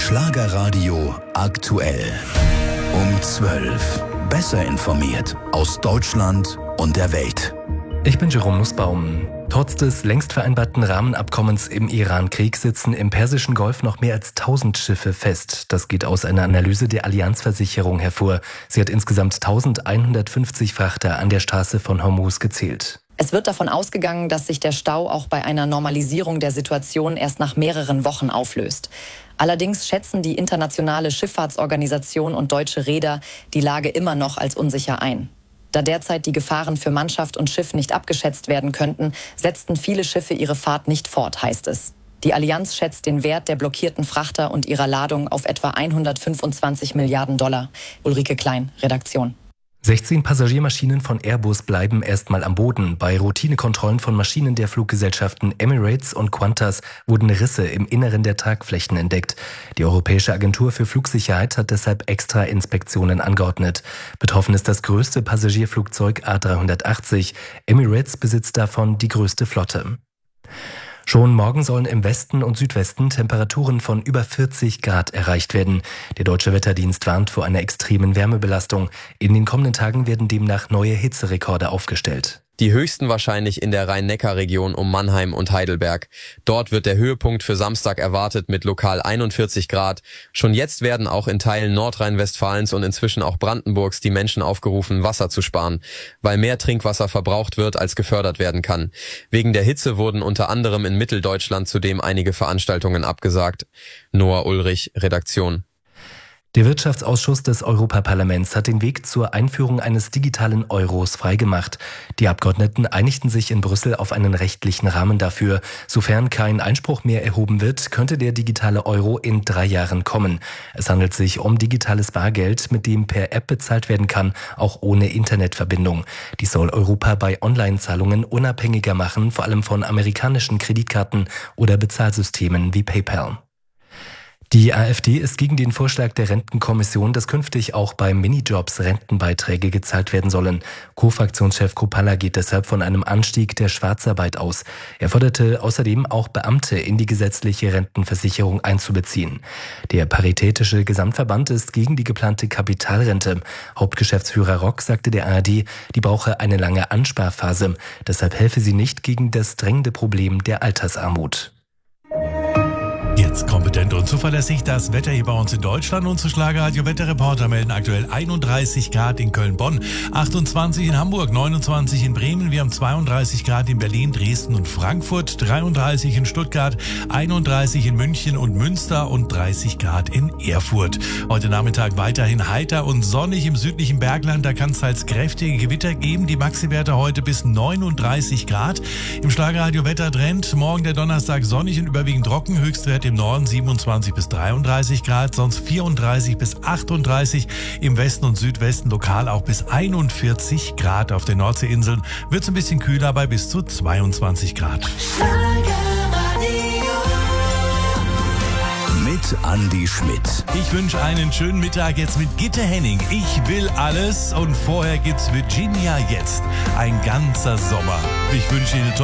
Schlagerradio aktuell. Um 12. Besser informiert aus Deutschland und der Welt. Ich bin Jerome Nussbaum. Trotz des längst vereinbarten Rahmenabkommens im Iran-Krieg sitzen im Persischen Golf noch mehr als 1000 Schiffe fest. Das geht aus einer Analyse der Allianz-Versicherung hervor. Sie hat insgesamt 1150 Frachter an der Straße von Hormuz gezählt. Es wird davon ausgegangen, dass sich der Stau auch bei einer Normalisierung der Situation erst nach mehreren Wochen auflöst. Allerdings schätzen die Internationale Schifffahrtsorganisation und deutsche Reeder die Lage immer noch als unsicher ein. Da derzeit die Gefahren für Mannschaft und Schiff nicht abgeschätzt werden könnten, setzten viele Schiffe ihre Fahrt nicht fort, heißt es. Die Allianz schätzt den Wert der blockierten Frachter und ihrer Ladung auf etwa 125 Milliarden $. Ulrike Klein, Redaktion. 16 Passagiermaschinen von Airbus bleiben erstmal am Boden. Bei Routinekontrollen von Maschinen der Fluggesellschaften Emirates und Qantas wurden Risse im Inneren der Tragflächen entdeckt. Die Europäische Agentur für Flugsicherheit hat deshalb extra Inspektionen angeordnet. Betroffen ist das größte Passagierflugzeug A380. Emirates besitzt davon die größte Flotte. Schon morgen sollen im Westen und Südwesten Temperaturen von über 40 Grad erreicht werden. Der Deutsche Wetterdienst warnt vor einer extremen Wärmebelastung. In den kommenden Tagen werden demnach neue Hitzerekorde aufgestellt. Die höchsten wahrscheinlich in der Rhein-Neckar-Region um Mannheim und Heidelberg. Dort wird der Höhepunkt für Samstag erwartet mit lokal 41 Grad. Schon jetzt werden auch in Teilen Nordrhein-Westfalens und inzwischen auch Brandenburgs die Menschen aufgerufen, Wasser zu sparen, weil mehr Trinkwasser verbraucht wird, als gefördert werden kann. Wegen der Hitze wurden unter anderem in Mitteldeutschland zudem einige Veranstaltungen abgesagt. Noah Ulrich, Redaktion. Der Wirtschaftsausschuss des Europaparlaments hat den Weg zur Einführung eines digitalen Euros freigemacht. Die Abgeordneten einigten sich in Brüssel auf einen rechtlichen Rahmen dafür. Sofern kein Einspruch mehr erhoben wird, könnte der digitale Euro in 3 Jahren kommen. Es handelt sich um digitales Bargeld, mit dem per App bezahlt werden kann, auch ohne Internetverbindung. Dies soll Europa bei Online-Zahlungen unabhängiger machen, vor allem von amerikanischen Kreditkarten oder Bezahlsystemen wie PayPal. Die AfD ist gegen den Vorschlag der Rentenkommission, dass künftig auch bei Minijobs Rentenbeiträge gezahlt werden sollen. Co-Fraktionschef Kropalla geht deshalb von einem Anstieg der Schwarzarbeit aus. Er forderte außerdem auch Beamte in die gesetzliche Rentenversicherung einzubeziehen. Der Paritätische Gesamtverband ist gegen die geplante Kapitalrente. Hauptgeschäftsführer Rock sagte der ARD, die brauche eine lange Ansparphase. Deshalb helfe sie nicht gegen das drängende Problem der Altersarmut. Jetzt kompetent und zuverlässig das Wetter hier bei uns in Deutschland. Unsere Schlagerradio-Wetterreporter melden aktuell 31 Grad in Köln-Bonn, 28 in Hamburg, 29 in Bremen. Wir haben 32 Grad in Berlin, Dresden und Frankfurt, 33 in Stuttgart, 31 in München und Münster und 30 Grad in Erfurt. Heute Nachmittag weiterhin heiter und sonnig im südlichen Bergland. Da kann es teils kräftige Gewitter geben. Die Maxi-Werte heute bis 39 Grad. Im Schlagerradio-Wettertrend morgen der Donnerstag sonnig und überwiegend trocken. Höchstwert im Norden 27 bis 33 Grad, sonst 34 bis 38, im Westen und Südwesten lokal auch bis 41 Grad. Auf den Nordseeinseln wird es ein bisschen kühler bei bis zu 22 Grad. Mit Andi Schmidt. Ich wünsche einen schönen Mittag jetzt mit Gitte Henning. Ich will alles und vorher gibt's Virginia jetzt. Ein ganzer Sommer. Ich wünsche Ihnen